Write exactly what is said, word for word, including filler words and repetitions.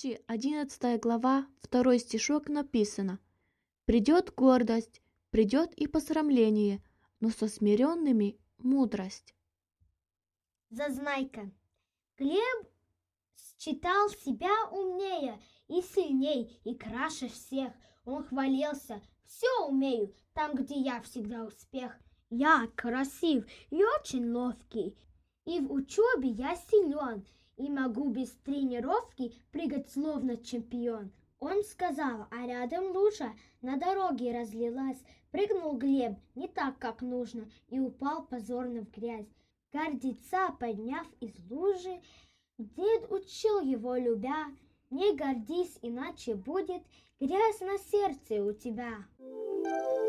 Притчи, одиннадцатая глава, второй стишок написано: «Придет гордость, придет и посрамление, но со смиренными мудрость». Зазнайка. Глеб считал себя умнее и сильней, и краше всех. Он хвалился: все умею, там, где я, всегда успех. Я красив и очень ловкий, и в учебе я силен, и могу без тренировки прыгать словно чемпион. Он сказал, а рядом лужа на дороге разлилась. Прыгнул Глеб не так, как нужно, и упал позорно в грязь. Гордеца подняв из лужи, дед учил его, любя: не гордись, иначе будет грязь на сердце у тебя.